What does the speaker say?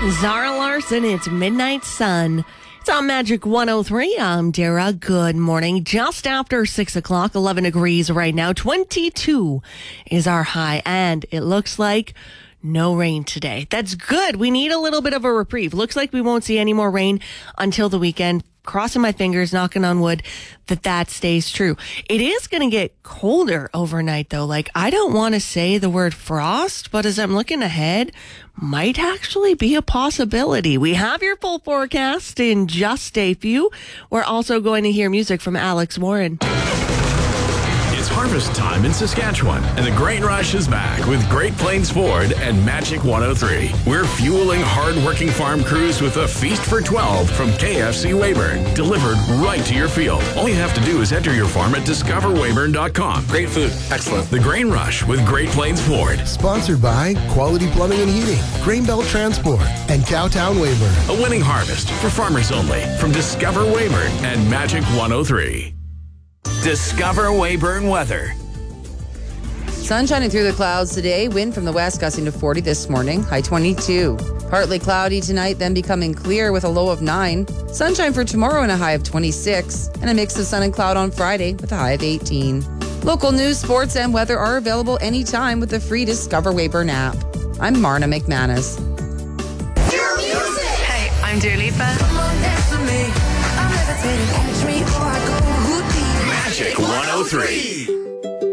Zara Larson, it's Midnight Sun. It's on Magic 103. I'm Dara. Good morning. Just after 6 o'clock, 11 degrees right now. 22 is our high, and it looks like no rain today. That's good. We need a little bit of a reprieve. Looks like we won't see any more rain until the weekend. Crossing my fingers, knocking on wood, that stays true. It is going to get colder overnight, though. Like, I don't want to say the word frost, but as I'm looking ahead, might actually be a possibility. We have your full forecast in just a few. We're also going to hear music from Alex Warren. It's harvest time in Saskatchewan, and the grain rush is back with Great Plains Ford and Magic 103. We're fueling hard-working farm crews with a feast for 12 from KFC Weyburn, delivered right to your field. All you have to do is enter your farm at discoverweyburn.com. Great food. Excellent. The Grain Rush with Great Plains Ford. Sponsored by Quality Plumbing and Heating, Grain Belt Transport, and Cowtown Weyburn. A winning harvest for farmers only from Discover Weyburn and Magic 103. Discover Weyburn weather. Sun shining through the clouds today. Wind from the west gusting to 40 this morning. High 22. Partly cloudy tonight, then becoming clear with a low of 9. Sunshine for tomorrow and a high of 26. And a mix of sun and cloud on Friday with a high of 18. Local news, sports, and weather are available anytime with the free Discover Weyburn app. I'm Marna McManus. Hey, I'm Dua Lipa. Magic 103.